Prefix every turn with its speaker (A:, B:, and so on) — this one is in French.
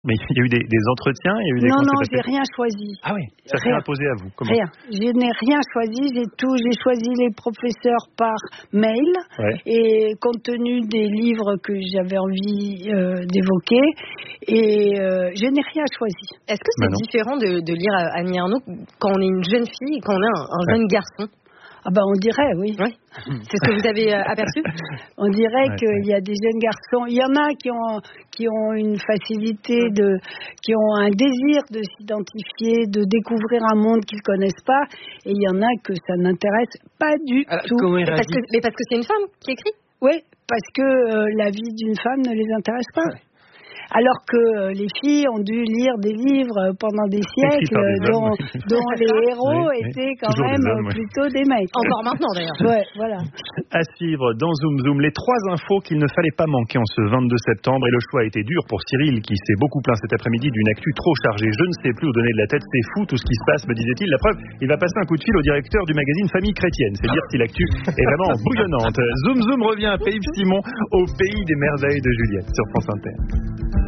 A: Mais il y a eu des entretiens, il y a eu des
B: Non, j'ai rien choisi.
A: Ah oui, ça s'est imposé à vous. Comment?
B: Rien. Je n'ai rien choisi. J'ai choisi les professeurs par mail.
A: Ouais.
B: Et compte tenu des livres que j'avais envie d'évoquer, et je n'ai rien choisi.
C: Est-ce que c'est différent de lire Annie Ernaux quand on est une jeune fille et quand on est un jeune garçon?
B: Ah ben on dirait, oui.
C: Ouais. C'est ce que vous avez aperçu?
B: On dirait qu'il y a des jeunes garçons. Il y en a qui ont une facilité qui ont un désir de s'identifier, de découvrir un monde qu'ils connaissent pas. Et il y en a que ça n'intéresse pas du tout.
C: Parce que c'est une femme qui écrit?
B: Oui, parce que la vie d'une femme ne les intéresse pas. Ouais. Alors que les filles ont dû lire des livres pendant des siècles dont les héros étaient quand même plutôt des mecs.
C: Encore maintenant d'ailleurs.
B: Ouais, voilà.
A: À suivre dans Zoom Zoom, les 3 infos qu'il ne fallait pas manquer en ce 22 septembre. Et le choix a été dur pour Cyril qui s'est beaucoup plaint cet après-midi d'une actu trop chargée. Je ne sais plus où donner de la tête, c'est fou tout ce qui se passe, me disait-il. La preuve, il va passer un coup de fil au directeur du magazine Famille Chrétienne. C'est dire si l'actu est vraiment bouillonnante. Zoom Zoom revient à Philippe Simon au pays des merveilles de Juliette sur France Inter.